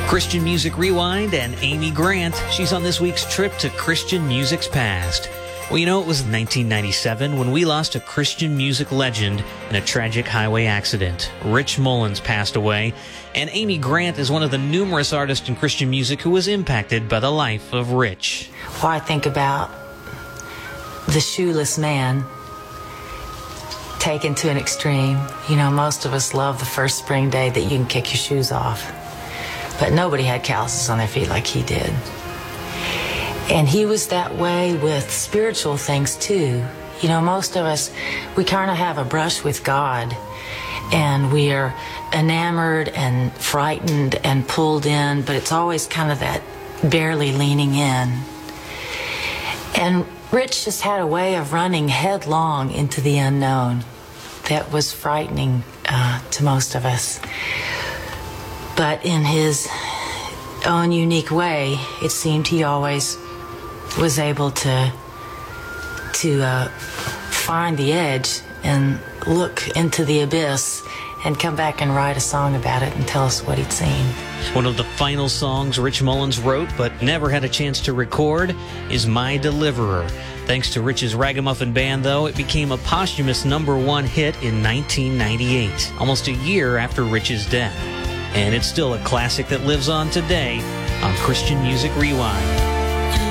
Christian Music Rewind and Amy Grant. She's on this week's trip to Christian music's past. Well, you know, it was 1997 when we lost a Christian music legend in a tragic highway accident. Rich Mullins passed away, and Amy Grant is one of the numerous artists in Christian music who was impacted by the life of Rich. Well, I think about the shoeless man taken to an extreme. You know, most of us love the first spring day that you can kick your shoes off. But nobody had calluses on their feet like he did. And he was that way with spiritual things too. You know, most of us, we kind of have a brush with God, and we are enamored and frightened and pulled in, but it's always kind of that barely leaning in. And Rich just had a way of running headlong into the unknown that was frightening to most of us. But in his own unique way, it seemed he always was able to find the edge and look into the abyss and come back and write a song about it and tell us what he'd seen. One of the final songs Rich Mullins wrote but never had a chance to record is My Deliverer. Thanks to Rich's Ragamuffin Band, though, it became a posthumous #1 hit in 1998, almost a year after Rich's death. And it's still a classic that lives on today on Christian Music Rewind.